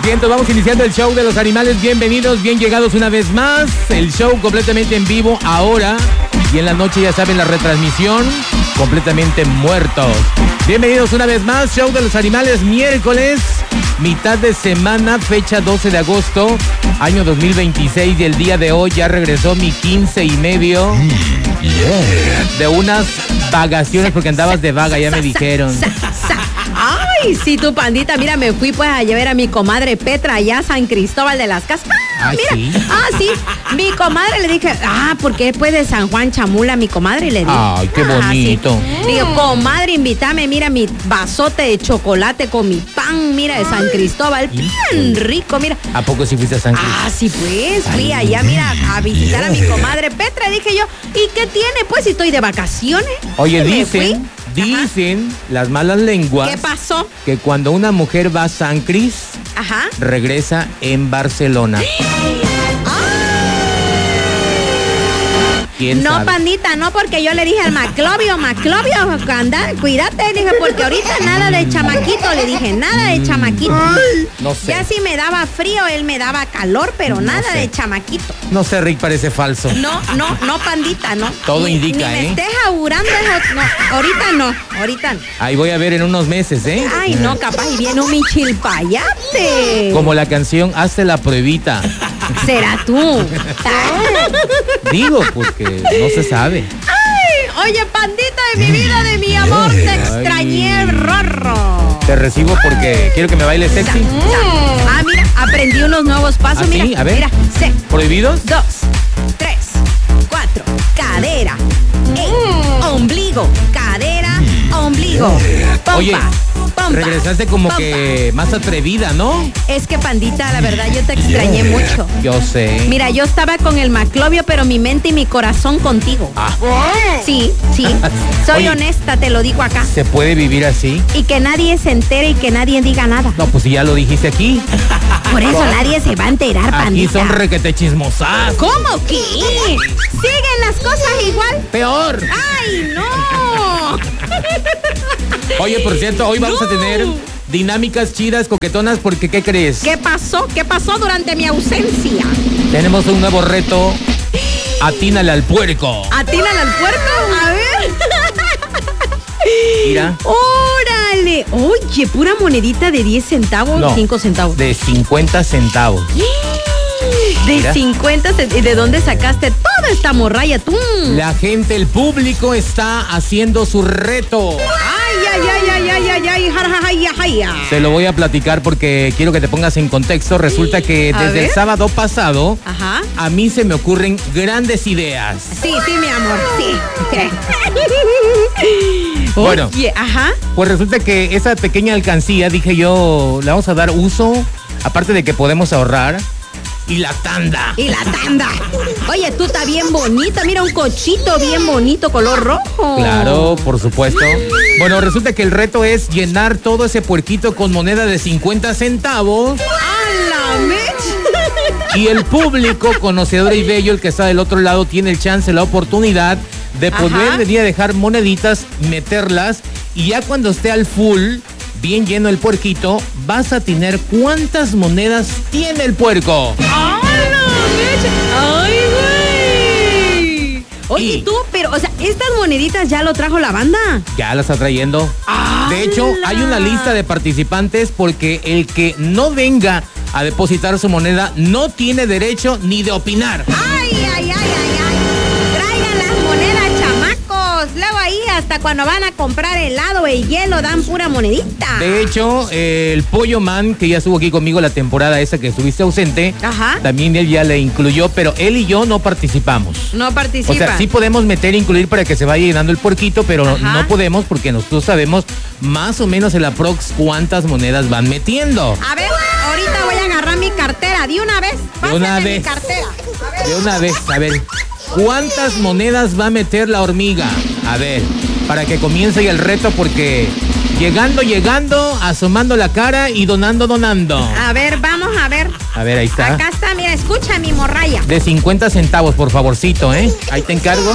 Vientos, vamos iniciando el show de los animales. Bienvenidos, bien llegados una vez más. El show completamente en vivo ahora. Y en la noche, ya saben, la retransmisión completamente muertos. Bienvenidos una vez más, show de los animales, miércoles, mitad de semana, fecha 12 de agosto, año 2026. Y el día de hoy ya regresó mi 15 y medio de unas vagaciones, porque andabas de vaga, ya me dijeron. Ay, sí, tu pandita. Mira, me fui pues a llevar a mi comadre Petra allá a San Cristóbal de las Casas. Ay, mira. ¿sí? Sí. Mi comadre le dije, porque después de San Juan Chamula, mi comadre le dije. Ay, qué bonito. Sí. Digo, comadre, invítame, mira mi vasote de chocolate con mi pan, mira, de San Cristóbal. Bien rico, mira. ¿A poco sí fuiste a San Cristóbal? Sí, pues, fui allá, mira, a visitar a mi comadre Petra. Dije yo, ¿y qué tiene? Pues si estoy de vacaciones. Oye, Me fui. Dicen las malas lenguas. ¿Qué pasó? Que cuando una mujer va a San Cris, regresa en Barcelona. ¿Quién no, sabe? pandita, no, porque yo le dije al Maclovio, anda, cuídate, dije, porque ahorita nada de chamaquito, le dije, nada de chamaquito. No sé. Ya si me daba frío, él me daba calor, pero No nada sé. de chamaquito. No sé, Rick, parece falso. No, pandita, no. Todo Ni indica, me estés augurando, no, ahorita no. Ahí voy a ver en unos meses, ¿eh? Ay, no, capaz, y viene un michilpayate. Como la canción Hazte la pruebita. Será tú. Digo, porque no se sabe. Ay, oye, pandita de mi vida, de mi amor, te extrañé, rorro. Te recibo porque quiero que me bailes sexy. Mira, aprendí unos nuevos pasos. ¿Ah, sí? Mira, A ver. mira, ¿Prohibidos? 2, 3, 4, cadera, ombligo, cadera, ombligo, pompa, Oye, pompa, regresaste como pompa. que más atrevida, ¿no? Es que, pandita, la verdad, yo te extrañé mucho. Yo sé. Mira, yo estaba con el Maclovio, pero mi mente y mi corazón contigo. Sí. Soy Oye, honesta, te lo digo acá. ¿Se puede vivir así? Y que nadie se entere y que nadie diga nada. No, pues si ya lo dijiste aquí. Por eso nadie se va a enterar, Aquí pandita. son requete chismosas. ¿Cómo que? ¿Siguen las cosas igual? Peor. ¡Ay, no! Oye, por cierto, hoy vamos a tener dinámicas chidas, coquetonas, porque ¿qué crees? ¿Qué pasó? ¿Qué pasó durante mi ausencia? Tenemos un nuevo reto. Atínale al puerco. ¿Atínale al puerco? A ver. Mira. ¡Órale! Oye, pura monedita de 10 centavos, No, 5 centavos. De 50 centavos. De Mira. 50 centavos. ¿De dónde sacaste toda esta morralla tú? La gente, el público está haciendo su reto. ¡Ay! Se lo voy a platicar porque quiero que te pongas en contexto. Resulta que A desde ver. el sábado pasado, Ajá. a mí se me ocurren grandes ideas. Sí, mi amor, sí. Bueno. Oye, ajá. Pues resulta que esa pequeña alcancía, dije yo, le vamos a dar uso, aparte de que podemos ahorrar, y la tanda. Y la tanda. Oye, tú estás bien bonita. Mira, un cochito bien bonito, color rojo. Claro, por supuesto. Bueno, resulta que el reto es llenar todo ese puerquito con moneda de 50 centavos. ¡A la mecha! Y el público, conocedor y bello, el que está del otro lado, tiene el chance, la oportunidad de poder venir a dejar moneditas, meterlas, y ya cuando esté al full, bien lleno el puerquito, vas a tener cuántas monedas tiene el puerco. ¡A la mecha! ¡Ay, güey! Oye, Y- tú, pero, o sea, ¿estas moneditas ya lo trajo la banda? Ya la está trayendo. De hecho, hay una lista de participantes porque el que no venga a depositar su moneda no tiene derecho ni de opinar. ¡Ay! Traigan las monedas, chamacos. Luego ahí, hasta cuando van a comprar helado y hielo, dan pura monedita. De hecho, el Pollo Man, que ya estuvo aquí conmigo la temporada esa que estuviste ausente, también él ya le incluyó, pero él y yo no participamos. No participan. O sea, sí podemos meter e incluir para que se vaya llenando el puerquito, pero no podemos porque nosotros sabemos más o menos el aprox cuántas monedas van metiendo. A ver, ahorita voy a agarrar mi cartera. De una vez. De una Pásame vez. mi cartera. A ver. De una vez, a ver, ¿cuántas monedas va a meter la hormiga? A ver, para que comience ya el reto, porque llegando, asomando la cara y donando. A ver, vamos a ver. A ver, ahí está. Acá está, mira, escucha mi morralla. De 50 centavos, por favorcito, ¿eh? Ahí te encargo.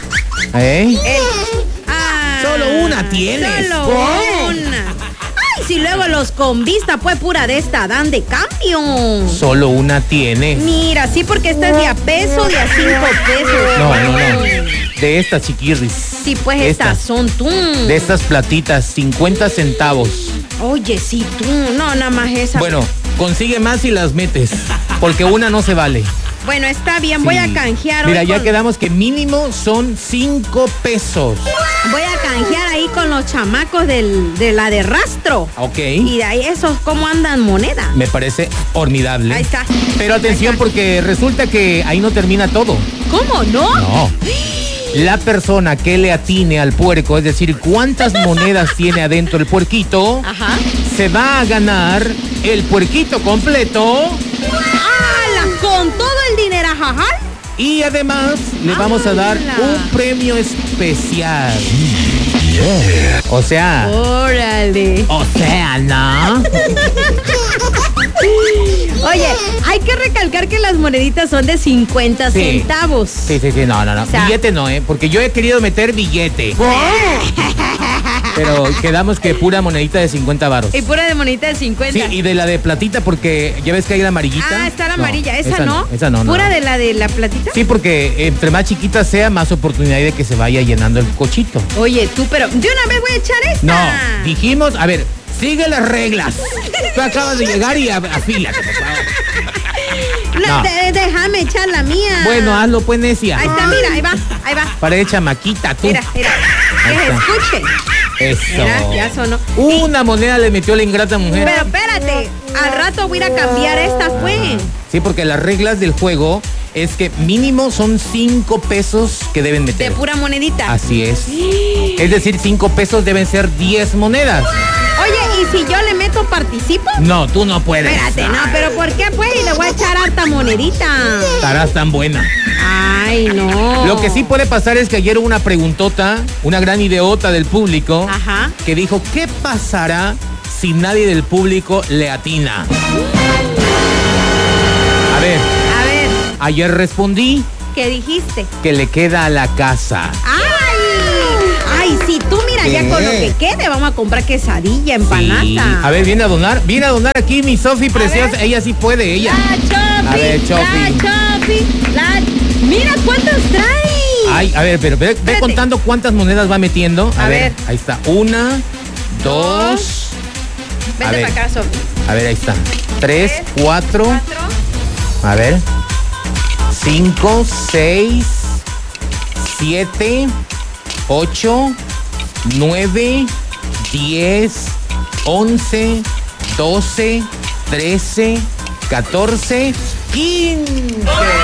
¿Eh? Solo una tienes. Solo una. Ay, si luego los con vista, pues pura de esta dan de cambio. Solo una tiene. Mira, sí, porque esta es de a peso, de a 5 pesos. No. De estas chiquirris. Sí, pues estas son tú. De estas platitas, 50 centavos. Oye, sí, tú. No, nada más esa. Bueno, consigue más y las metes. Porque una no se vale. Bueno, está bien, Sí. voy a canjear. Mira, hoy ya con- quedamos que mínimo son 5 pesos. Voy a canjear ahí con los chamacos de la de rastro. Ok. Y de ahí esos, ¿cómo andan moneda? Me parece formidable. Ahí está. Pero atención, Ahí está. porque resulta que ahí no termina todo. ¿Cómo no? No. La persona que le atine al puerco, es decir, cuántas monedas tiene adentro el puerquito, Ajá. se va a ganar el puerquito completo ¡Hala! Con todo el dinero, ajá. y además le vamos a dar ¡Hala! un premio especial. O sea, Órale. ¿no? Oye, hay que recalcar que las moneditas son de 50 Sí. centavos. Sí, no. O sea- Billete no, porque yo he querido meter billete. Pero quedamos que pura monedita de 50 varos. Y pura de monedita de 50. Sí, y de la de platita, porque ya ves que hay la amarillita. Ah, está la No, amarilla. ¿Esa no? Esa no. ¿Pura de la platita? Sí, porque entre más chiquita sea, más oportunidad hay de que se vaya llenando el cochito. Oye, tú, pero de una vez voy a echar esta. No, dijimos, a ver, sigue las reglas. Tú acabas de llegar y afílate, por favor. No. Déjame echar la mía. Bueno, hazlo pues, necia. Ahí está, mira, ahí va. Parece chamaquita, tú. Mira. Que Ahí se está. escuche. Eso. Mira, ya sonó. Una moneda le metió la ingrata mujer. Pero espérate, al rato voy a ir a cambiar esta, pues. Sí, porque las reglas del juego es que mínimo son 5 pesos que deben De meter. pura monedita. Así es. Es decir, 5 pesos deben ser 10 monedas. Oye, ¿y si yo le meto participo? No, tú no puedes. Espérate, no, pero ¿por qué, pues? Y le voy a echar harta monedita. Estarás tan buena. Ay, no. Lo que sí puede pasar es que ayer hubo una preguntota, una gran ideota del público, Ajá. que dijo, ¿qué pasará si nadie del público le atina? A ver, A ver, ayer respondí ¿qué dijiste? que le queda a la casa. Ay, sí, tú mira, ya con lo que quede, vamos a comprar quesadilla, empanada. Sí. A ver, viene a donar aquí mi Sofi preciosa. ver. Ella sí puede, ella. La A ver, Chofi, Chofi. Mira cuántas trae. Ay, a ver, pero ve Espérate. contando cuántas monedas va metiendo. A ver. Ahí está. 1, 2. a Vente ver. para acá, Sofi. A ver, ahí está. 3, 4. 4. A ver. 5, 6, 7, 8, 9, 10, 11, 12, 13, 14, 15.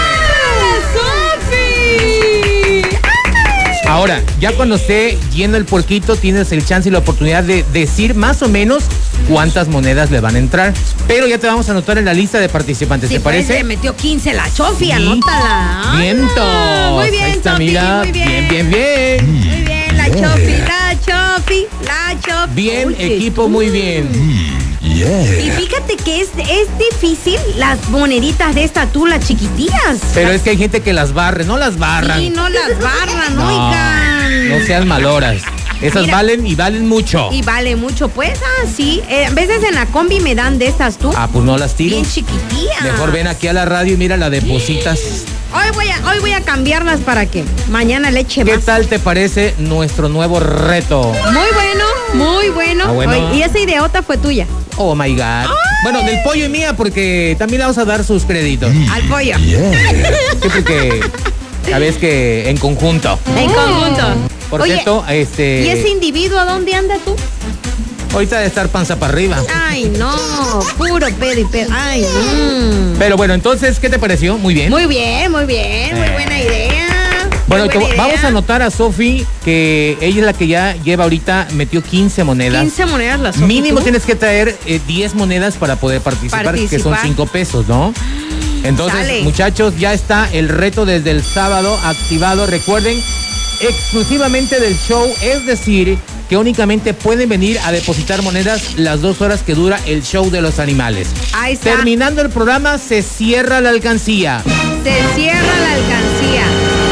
Ahora, ya cuando esté lleno el puerquito, tienes el chance y la oportunidad de decir más o menos cuántas monedas le van a entrar. Pero ya te vamos a anotar en la lista de participantes, Sí, ¿te pues, parece? le metió 15 la Chofi, Sí. anótala. ¡Vientos! Muy bien, Ahí está, Chofi, mira, muy bien. bien. Muy bien, la Chofi, la Chofi. Bien, Oye, equipo, muy bien. Y fíjate que es difícil las moneditas de esta tú, las chiquitillas. Pero es que hay gente que las barre, no las barran. Sí, no las barran, No, oigan. no sean maloras. Esas Mira. valen y valen mucho. Y vale mucho, pues, sí. A veces en la combi me dan de estas tú. Ah, pues no las tiro. Bien chiquitillas. Mejor ven aquí a la radio y mira, la depositas. Hoy voy a cambiarlas para que mañana le eche ¿Qué más. tal te parece nuestro nuevo reto? Muy bueno, muy bueno. Ah, bueno. Oye, y esa ideota fue tuya. Oh my God. Bueno, del pollo y mía, porque también le vamos a dar sus créditos. Al pollo. Sí, porque sabes que en conjunto. En conjunto. Por Oye, cierto, ¿y ese individuo dónde anda tú? ahorita de estar panza para arriba. Ay, no, puro pedo y pedo. Ay, no. Pero bueno, entonces, ¿qué te pareció? Muy bien. Muy bien, muy bien. Muy buena idea. Bueno, Muy buena idea. vamos a anotar a Sofi que ella es la que ya lleva ahorita, metió 15 monedas. 15 monedas las Sofi, Mínimo ¿tú? tienes que traer 10 monedas para poder participar, que son 5 pesos, ¿no? Entonces, Sale. muchachos, ya está el reto desde el sábado activado. Recuerden, exclusivamente del show, es decir, que únicamente pueden venir a depositar monedas las 2 horas que dura el show de los animales. Ahí está. Terminando el programa, se cierra la alcancía. Se cierra la alcancía.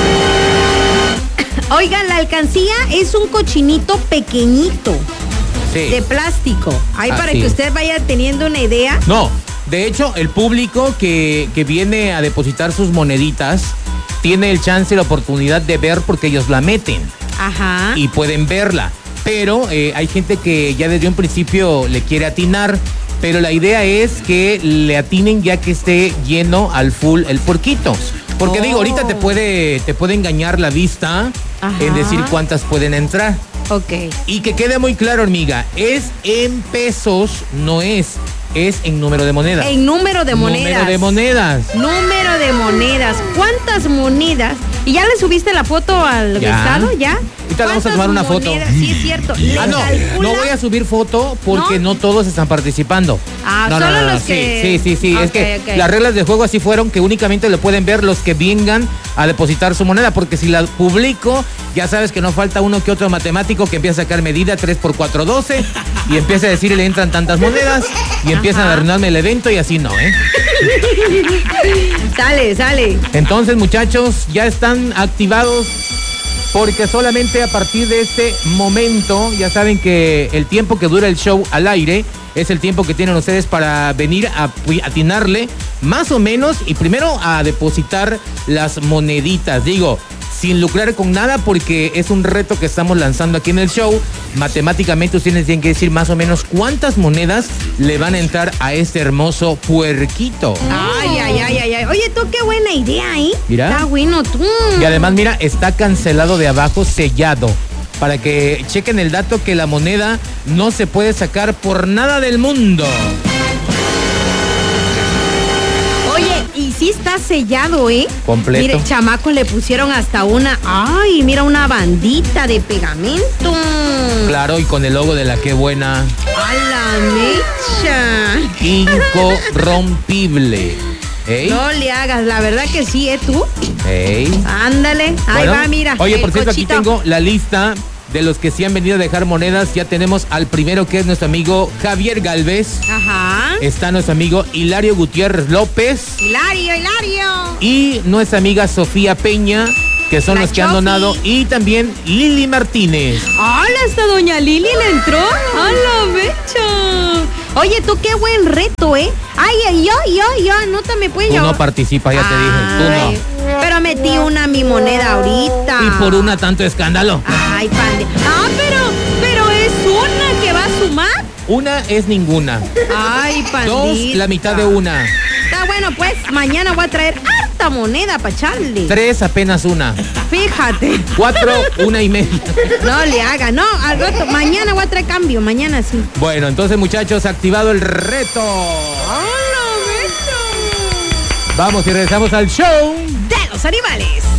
Oigan, la alcancía es un cochinito pequeñito. de plástico. Ahí para Así que es. usted vaya teniendo una idea. No, de hecho, el público que viene a depositar sus moneditas tiene el chance y la oportunidad de ver porque ellos la meten Ajá. y pueden verla. Pero hay gente que ya desde un principio le quiere atinar, pero la idea es que le atinen ya que esté lleno al full el puerquito. Porque digo, ahorita te puede engañar la vista en decir cuántas pueden entrar. Ok. Y que quede muy claro, hormiga, es en pesos, no es en número de monedas. En número de monedas. Número de monedas. Número de monedas. ¿Cuántas monedas? ¿Y ya le subiste la foto al estado? ¿Ya? Ahorita vamos a tomar una foto. Sí, es cierto. No voy a subir foto porque no todos están participando. Solo los que... Sí. Okay, es que las reglas del juego así fueron que únicamente le pueden ver los que vengan a depositar su moneda, porque si la publico, ya sabes que no falta uno que otro matemático que empieza a sacar medida 3 por 4, 12 y empieza a decir le entran tantas monedas y empiezan a arruinarme el evento y así no, ¿eh? Sale. Entonces, muchachos, ya están activados porque solamente a partir de este momento, ya saben que el tiempo que dura el show al aire es el tiempo que tienen ustedes para venir a atinarle más o menos y primero a depositar las moneditas. Digo, sin lucrar con nada porque es un reto que estamos lanzando aquí en el show. Matemáticamente ustedes tienen que decir más o menos cuántas monedas le van a entrar a este hermoso puerquito. Ay. Oye, tú qué buena idea, ¿eh? Mira. Está bueno, tú. Y además, mira, está cancelado de abajo, sellado. Para que chequen el dato que la moneda no se puede sacar por nada del mundo. Oye, y sí está sellado, ¿eh? Completo. Mire, chamaco, le pusieron hasta una... Ay, mira, una bandita de pegamento. Claro, y con el logo de la Qué Buena. ¡A la mecha! Incorrompible. ¿Ey? No le hagas, la verdad que sí, ¿eh? ¿Tú? ¿Ey? Ándale, ahí Bueno, va, mira. Oye, el por cierto, cochito. aquí tengo la lista de los que sí han venido a dejar monedas. Ya tenemos al primero, que es nuestro amigo Javier Galvez. Ajá. Está nuestro amigo Hilario Gutiérrez López. Hilario. Y nuestra amiga Sofía Peña, que son La los que han Chofi. donado. Y también Lili Martínez. ¡Hola! Hasta doña Lili le entró. ¡A la mecha! Oye, tú qué buen reto, ¿eh? Ay, yo, anótame, pues. Tú yo. no participas, ya te dije. Tú Ay, Pero metí una mi moneda ahorita. no. Y por una tanto escándalo. Ay, pande. Pero es una que va a sumar. Una es ninguna. Ay, pandita. Dos, la mitad de una. Está bueno, pues mañana voy a traer harta moneda para echarle. Tres, apenas una. Fíjate. Cuatro, una y media. No le haga, no, al rato, mañana voy a traer cambio, mañana sí. Bueno, entonces, muchachos, activado el reto. ¡Hola, beso! Vamos y regresamos al show De los animales.